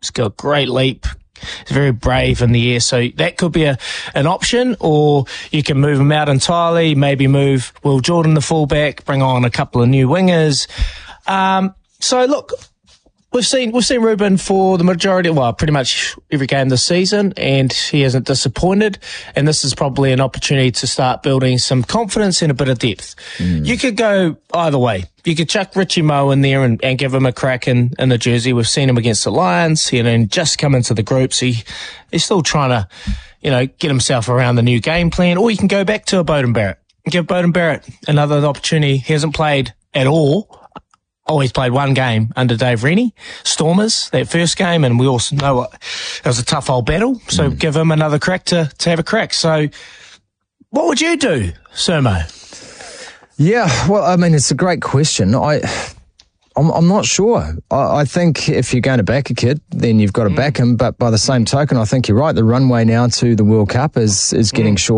He's got a great leap. He's very brave in the air, so that could be an option, or you can move him out entirely, maybe move Will Jordan, the fullback, bring on a couple of new wingers. So look, we've seen Ruben for the majority, well, pretty much every game this season, and he hasn't disappointed, and this is probably an opportunity to start building some confidence and a bit of depth. You could go either way. You could chuck Richie Moe in there and give him a crack in the jersey. We've seen him against the Lions. He had just come into the groups. He's still trying to, get himself around the new game plan. Or you can go back to a Beauden Barrett. Give Beauden Barrett another opportunity. He hasn't played at all. He's played one game under Dave Rennie, Stormers, that first game, and we also know it was a tough old battle. So give him another crack to have a crack. So what would you do, Sermo? Yeah, well, I mean, it's a great question. I'm not sure. I think if you're going to back a kid, then you've got to back him. But by the same token, I think you're right. The runway now to the World Cup is getting short.